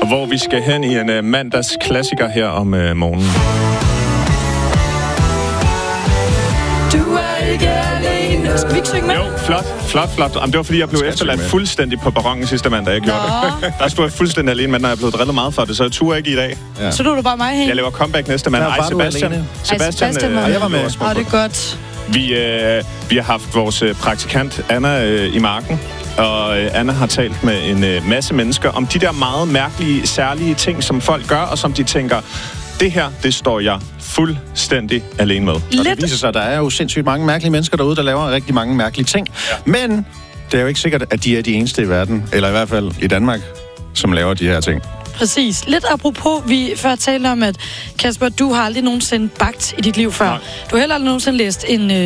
hvor vi skal hen i en mandagsklassiker her om morgenen. Du er ikke alene. Skal vi ikke synge med? Jo, flot. Jamen, det var fordi, jeg blev efterladt fuldstændig på perronen sidste mandag, jeg gjorde det. Der stod jeg fuldstændig alene, men når jeg blev drillet meget for det, så jeg turde ikke i dag. Ja. Så nu er du bare mig hen? Jeg laver comeback næste mandag. Sebastian jeg var med. Det er godt. Vi har haft vores praktikant Anna i marken, og Anna har talt med en masse mennesker om de der meget mærkelige, særlige ting, som folk gør, og som de tænker, det her, det står jeg fuldstændig alene med. Og det viser sig, at der er jo sindssygt mange mærkelige mennesker derude, der laver rigtig mange mærkelige ting. Ja. Men det er jo ikke sikkert, at de er de eneste i verden, eller i hvert fald i Danmark, som laver de her ting. Præcis. Lidt apropos, vi før talte om, at Kasper, du har aldrig nogensinde bagt i dit liv før. Nej. Du har heller aldrig nogensinde læst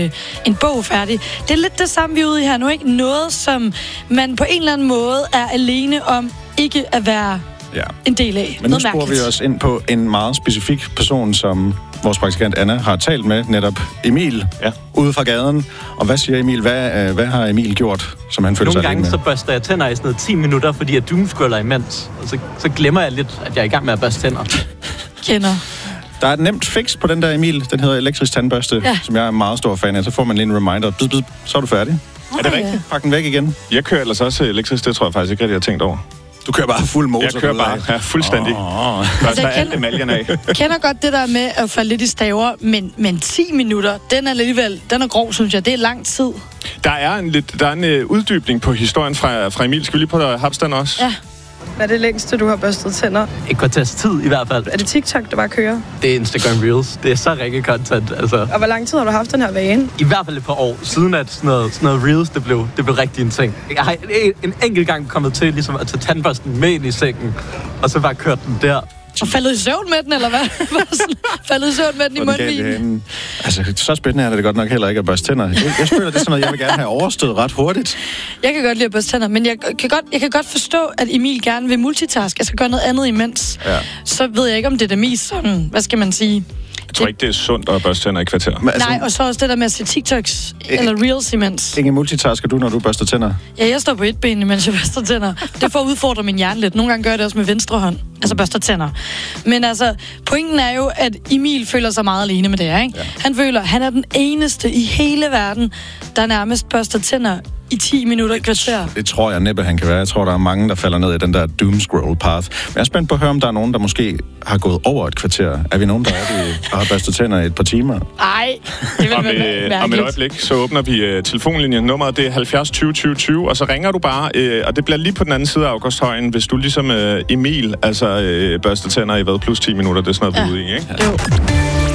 en bog færdig. Det er lidt det samme, vi er ude i her nu, ikke? Noget, som man på en eller anden måde er alene om ikke at være en del af. Men nu sporer vi os ind på en meget specifik person, som vores praktikant Anna har talt med, netop Emil, ude fra gaden. Og hvad siger Emil? Hvad har Emil gjort, som han føler sig alene med? Nogle gange så børster jeg tænder i sådan noget 10 minutter, fordi jeg doomscroller imens. Og så glemmer jeg lidt, at jeg er i gang med at børste tænder. Kender. Der er et nemt fix på den der Emil. Den hedder elektrisk tandbørste, som jeg er meget stor fan af. Så får man lige en reminder. Så er du færdig. Er det rigtigt? Pak den væk igen. Jeg kører ellers også elektrisk. Det tror jeg faktisk ikke rigtig, jeg har tænkt over. Du kører bare fuld motor. Jeg kører bare fuldstændig. Der er alt emaljen af. Jeg kender godt det der med at falde lidt i staver, men 10 minutter, den er grov, synes jeg. Det er lang tid. Der er en uddybning på historien fra Emil. Skal vi lige på Hapstan også? Ja. Hvad er det længste, du har børstet tænder? Et kvarters tid i hvert fald. Er det TikTok, der bare kører? Det er Instagram Reels. Det er så rigtig content, altså. Og hvor lang tid har du haft den her vane? I hvert fald et par år, siden at sådan noget Reels, det blev rigtig en ting. Jeg har en enkelt gang kommet til ligesom at tage tandbørsten med ind i sengen, og så bare kørt den der. Og faldet i søvn med den, eller hvad? Faldet i søvn med den i mundvigen? Altså, så spændende er det godt nok heller ikke at børste tænder. Jeg føler, det er sådan noget, jeg vil gerne have overstået ret hurtigt. Jeg kan godt lide at børste tænder, men jeg kan godt forstå, at Emil gerne vil multitask. Jeg skal gøre noget andet imens. Ja. Så ved jeg ikke, om det er mest sådan, hvad skal man sige... Jeg tror ikke, det er sundt at børste tænder i kvarter. Nej, og så også det der med at se TikToks eller Reels imens. Ingen multitasker du, når du børster tænder? Ja, jeg står på et ben, mens jeg børster tænder. Det får at udfordre min hjerne lidt. Nogle gange gør jeg det også med venstre hånd. Altså børster tænder. Men altså, pointen er jo, at Emil føler sig meget alene med det her, ikke? Ja. Han føler, at han er den eneste i hele verden, der nærmest børster tænder i 10 minutter i kvarter. Det tror jeg næppe, han kan være. Jeg tror, der er mange, der falder ned i den der doomscroll path. Men jeg er spændt på at høre, om der er nogen, der måske har gået over et kvarter. Er vi nogen, der har børstet tænder i et par timer? Nej, det vil være mærkeligt. Om et øjeblik, så åbner vi telefonlinjen. Nummeret det er 70 20 20 20, og så ringer du bare, og det bliver lige på den anden side af Augusthøjen, hvis du ligesom Emil, altså børster tænder i plus 10 minutter. Det er sådan noget, vi er ude i, ikke? Jo.